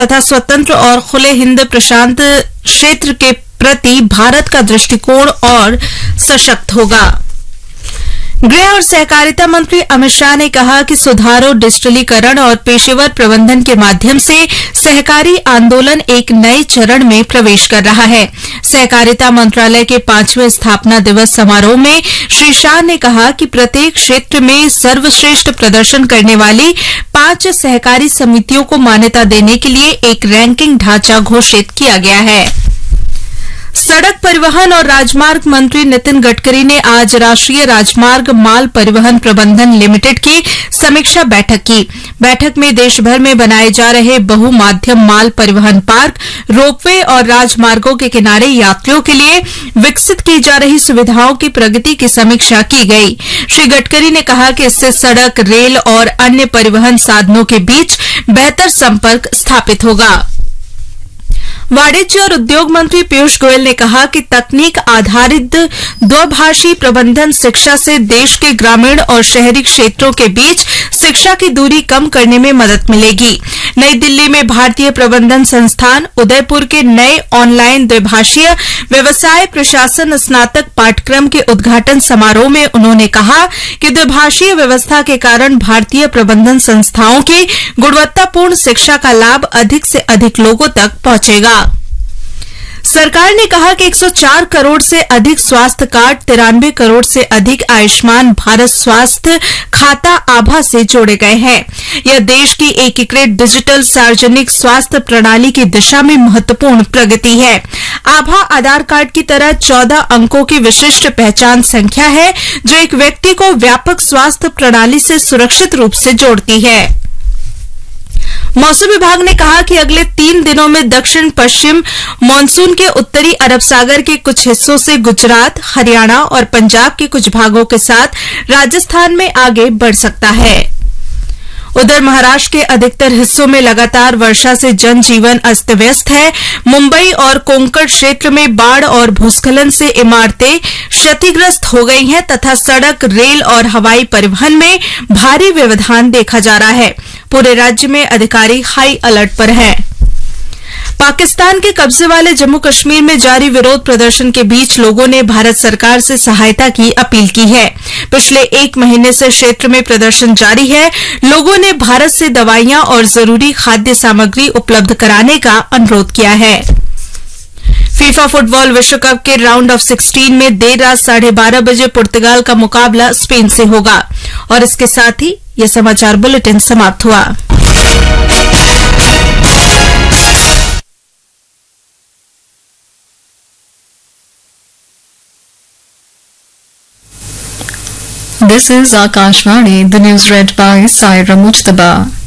तथा स्वतंत्र और खुले हिंद प्रशांत क्षेत्र के प्रति भारत का दृष्टिकोण और सशक्त होगा। गृह और सहकारिता मंत्री अमित शाह ने कहा कि सुधारों, डिजिटलीकरण और पेशेवर प्रबंधन के माध्यम से सहकारी आंदोलन एक नए चरण में प्रवेश कर रहा है। सहकारिता मंत्रालय के 5वें स्थापना दिवस समारोह में श्री शाह ने कहा कि प्रत्येक क्षेत्र में सर्वश्रेष्ठ प्रदर्शन करने वाली 5 सहकारी समितियों को मान्यता देने के लिए एक रैंकिंग ढांचा घोषित किया गया है। सड़क परिवहन और राजमार्ग मंत्री नितिन गडकरी ने आज राष्ट्रीय राजमार्ग माल परिवहन प्रबंधन लिमिटेड की समीक्षा बैठक की। बैठक में देश भर में बनाए जा रहे बहुमाध्यम माल परिवहन पार्क, रोपवे और राजमार्गों के किनारे यात्रियों के लिए विकसित की जा रही सुविधाओं की प्रगति की समीक्षा की गई। श्री गडकरी ने कहा कि इससे सड़क, रेल और अन्य परिवहन साधनों के बीच बेहतर संपर्क स्थापित होगा। वाणिज्य और उद्योग मंत्री पीयूष गोयल ने कहा कि तकनीक आधारित द्विभाषी प्रबंधन शिक्षा से देश के ग्रामीण और शहरी क्षेत्रों के बीच शिक्षा की दूरी कम करने में मदद मिलेगी। नई दिल्ली में भारतीय प्रबंधन संस्थान उदयपुर के नए ऑनलाइन द्विभाषीय व्यवसाय प्रशासन स्नातक पाठ्यक्रम के उद्घाटन समारोह में उन्होंने कहा कि द्विभाषीय व्यवस्था के कारण भारतीय प्रबंधन संस्थाओं की गुणवत्तापूर्ण शिक्षा का लाभ अधिक से अधिक लोगों तक पहुंचेगा। सरकार ने कहा कि 104 करोड़ से अधिक स्वास्थ्य कार्ड, 93 करोड़ से अधिक आयुष्मान भारत स्वास्थ्य खाता आभा से जोड़े गए हैं। यह देश की एकीकृत डिजिटल सार्वजनिक स्वास्थ्य प्रणाली की दिशा में महत्वपूर्ण प्रगति है। आभा आधार कार्ड की तरह 14 अंकों की विशिष्ट पहचान संख्या है जो एक व्यक्ति को व्यापक स्वास्थ्य प्रणाली से सुरक्षित रूप से जोड़ती है। मौसम विभाग ने कहा कि अगले 3 दिनों में दक्षिण पश्चिम मानसून के उत्तरी अरब सागर के कुछ हिस्सों से गुजरात, हरियाणा और पंजाब के कुछ भागों के साथ राजस्थान में आगे बढ़ सकता है। उधर महाराष्ट्र के अधिकतर हिस्सों में लगातार वर्षा से जनजीवन अस्त व्यस्त है। मुंबई और कोंकण क्षेत्र में बाढ़ और भूस्खलन से इमारतें क्षतिग्रस्त हो गई हैं तथा सड़क, रेल और हवाई परिवहन में भारी व्यवधान देखा जा रहा है। पूरे राज्य में अधिकारी हाई अलर्ट पर हैं। पाकिस्तान के कब्जे वाले जम्मू कश्मीर में जारी विरोध प्रदर्शन के बीच लोगों ने भारत सरकार से सहायता की अपील की है। पिछले 1 महीने से क्षेत्र में प्रदर्शन जारी है। लोगों ने भारत से दवाइयां और जरूरी खाद्य सामग्री उपलब्ध कराने का अनुरोध किया है। फीफा फुटबॉल विश्व कप के राउंड ऑफ 16 में देर रात 12:30 बजे पुर्तगाल का मुकाबला स्पेन से होगा। और इसके साथ ही यह समाचार बुलेटिन समाप्त हुआ। This is Akashvani, the news read by Saira Mujtaba.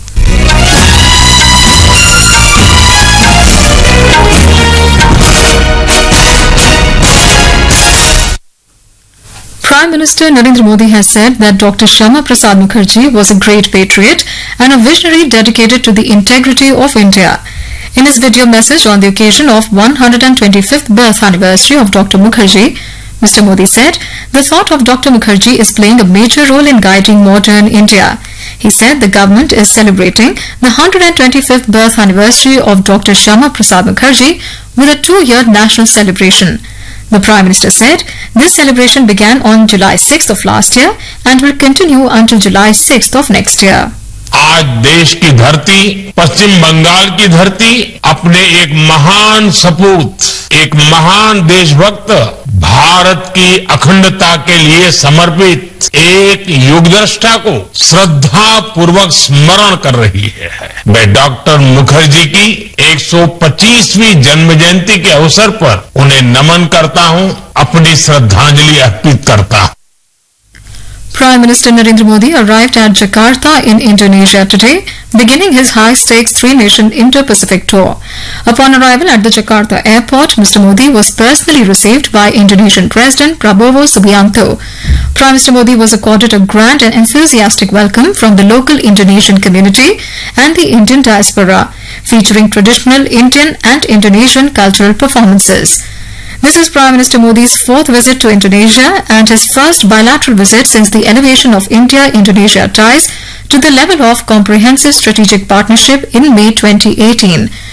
Prime Minister Narendra Modi has said that Dr. Shyama Prasad Mukherjee was a great patriot and a visionary dedicated to the integrity of India. In his video message on the occasion of 125th birth anniversary of Dr. Mukherjee, Mr. Modi said, "The thought of Dr. Mukherjee is playing a major role in guiding modern India." He said the government is celebrating the 125th birth anniversary of Dr. Shyama Prasad Mukherjee with a 2-year national celebration. The Prime Minister said this celebration began on July 6th of last year and will continue until July 6th of next year. आज देश की धरती, पश्चिम बंगाल की धरती अपने एक महान सपूत, एक महान देशभक्त, भारत की अखंडता के लिए समर्पित एक युगदृष्टा को श्रद्धा पूर्वक स्मरण कर रही है। मैं डॉक्टर मुखर्जी की 125वीं जन्म जयंती के अवसर पर उन्हें नमन करता हूं, अपनी श्रद्धांजलि अर्पित करता हूं। Prime Minister Narendra Modi arrived at Jakarta in Indonesia today, beginning his high-stakes 3-nation Indo-Pacific tour. Upon arrival at the Jakarta airport, Mr. Modi was personally received by Indonesian President Prabowo Subianto. Prime Minister Modi was accorded a grand and enthusiastic welcome from the local Indonesian community and the Indian diaspora, featuring traditional Indian and Indonesian cultural performances. This is Prime Minister Modi's 4th visit to Indonesia and his first bilateral visit since the elevation of India-Indonesia ties to the level of comprehensive strategic partnership in May 2018.